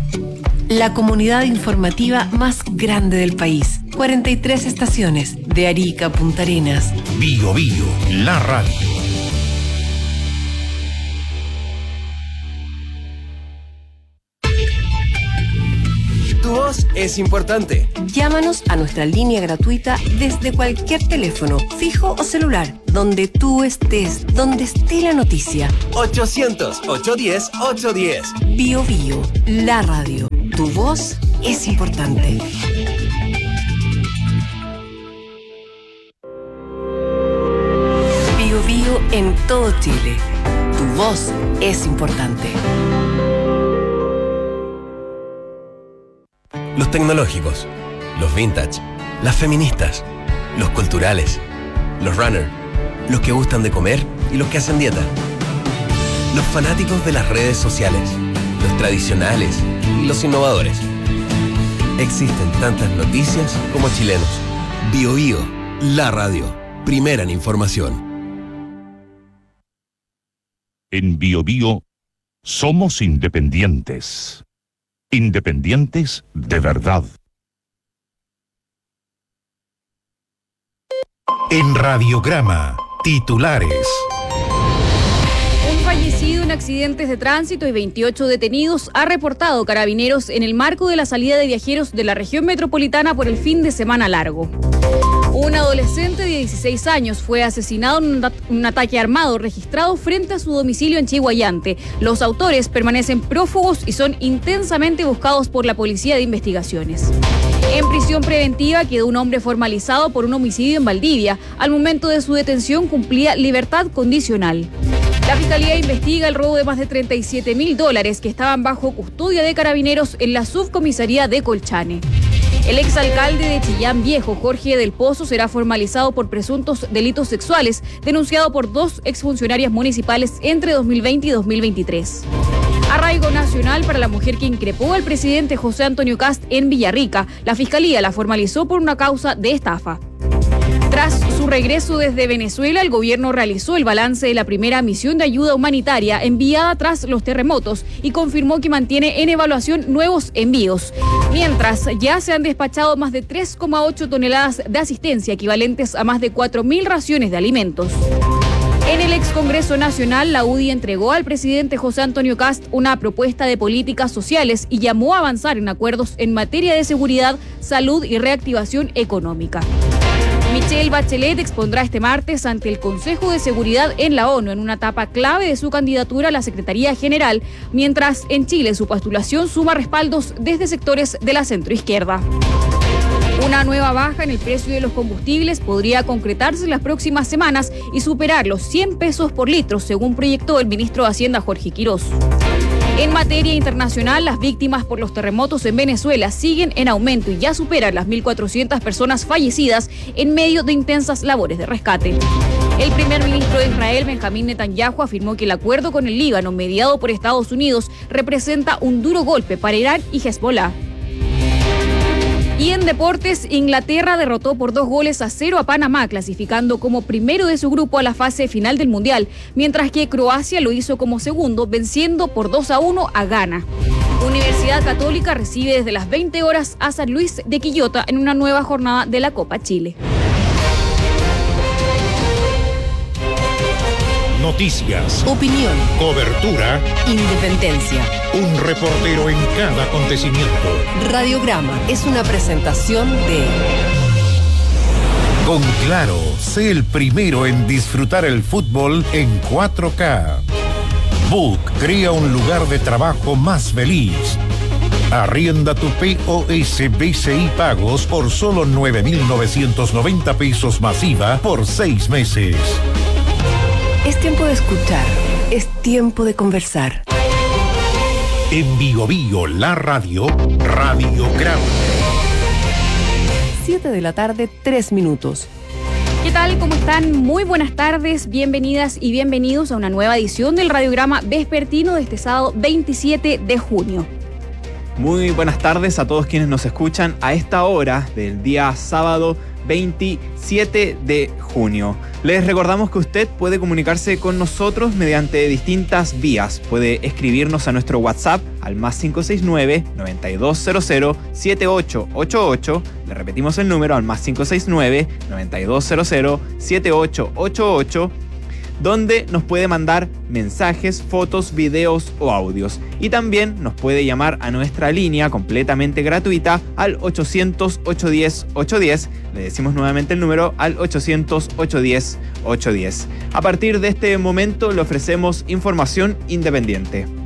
La comunidad informativa más grande del país. 43 estaciones, de Arica a Punta Arenas. Bio Bio, la radio. Tu voz es importante. Llámanos a nuestra línea gratuita desde cualquier teléfono, fijo o celular, donde tú estés, donde esté la noticia. 800-810-810. Bio Bio, la radio. Tu voz es importante. Bio Bio en todo Chile. Tu voz es importante. Los tecnológicos, los vintage, las feministas, los culturales, los runners, los que gustan de comer y los que hacen dieta, los fanáticos de las redes sociales, los tradicionales y los innovadores. Existen tantas noticias como chilenos. Bio Bio, la radio, primera en información. En Bio Bio somos independientes. Independientes de verdad. En Radiograma, titulares. Un fallecido en accidentes de tránsito y 28 detenidos ha reportado Carabineros en el marco de la salida de viajeros de la región metropolitana por el fin de semana largo. Un adolescente de 16 años fue asesinado en un ataque armado registrado frente a su domicilio en Chihuayante. Los autores permanecen prófugos y son intensamente buscados por la Policía de Investigaciones. En prisión preventiva quedó un hombre formalizado por un homicidio en Valdivia. Al momento de su detención cumplía libertad condicional. La Fiscalía investiga el robo de más de $37.000 que estaban bajo custodia de Carabineros en la subcomisaría de Colchane. El exalcalde de Chillán Viejo, Jorge del Pozo, será formalizado por presuntos delitos sexuales, denunciado por 2 exfuncionarias municipales entre 2020 y 2023. Arraigo nacional para la mujer que increpó al presidente José Antonio Kast en Villarrica. La Fiscalía la formalizó por una causa de estafa. Tras su regreso desde Venezuela, el gobierno realizó el balance de la primera misión de ayuda humanitaria enviada tras los terremotos y confirmó que mantiene en evaluación nuevos envíos. Mientras, ya se han despachado más de 3,8 toneladas de asistencia, equivalentes a más de 4.000 raciones de alimentos. En el ex Congreso Nacional, la UDI entregó al presidente José Antonio Kast una propuesta de políticas sociales y llamó a avanzar en acuerdos en materia de seguridad, salud y reactivación económica. Michelle Bachelet expondrá este martes ante el Consejo de Seguridad en la ONU en una etapa clave de su candidatura a la Secretaría General, mientras en Chile su postulación suma respaldos desde sectores de la centroizquierda. Una nueva baja en el precio de los combustibles podría concretarse en las próximas semanas y superar los 100 pesos por litro, según proyectó el ministro de Hacienda Jorge Quirós. En materia internacional, las víctimas por los terremotos en Venezuela siguen en aumento y ya superan las 1.400 personas fallecidas en medio de intensas labores de rescate. El primer ministro de Israel, Benjamín Netanyahu, afirmó que el acuerdo con el Líbano, mediado por Estados Unidos, representa un duro golpe para Irán y Hezbollah. Y en deportes, Inglaterra derrotó por 2-0 a Panamá, clasificando como primero de su grupo a la fase final del Mundial, mientras que Croacia lo hizo como segundo, venciendo por 2-1 a Ghana. Universidad Católica recibe desde las 20 horas a San Luis de Quillota en una nueva jornada de la Copa Chile. Noticias, Opinión, cobertura, independencia. un reportero en cada acontecimiento. Radiograma es una presentación de... Con Claro, sé el primero en disfrutar el fútbol en 4K. Book crea un lugar de trabajo más feliz. Arrienda tu POS BCI Pagos por solo 9.990 pesos masiva por 6 meses. Es tiempo de escuchar, es tiempo de conversar. En Bio Bio, la radio, Radiograma. 7 de la tarde, 3 minutos. ¿Qué tal? ¿Cómo están? Muy buenas tardes, bienvenidas y bienvenidos a una nueva edición del Radiograma Vespertino de este sábado 27 de junio. Muy buenas tardes a todos quienes nos escuchan a esta hora del día sábado 27 de junio. Les recordamos que usted puede comunicarse con nosotros mediante distintas vías. Puede escribirnos a nuestro WhatsApp al +569-9200-7888. Le repetimos el número al +569-9200-7888, donde nos puede mandar mensajes, fotos, videos o audios. Y también nos puede llamar a nuestra línea completamente gratuita al 800-810-810. Le decimos nuevamente el número al 800-810-810. A partir de este momento le ofrecemos información independiente.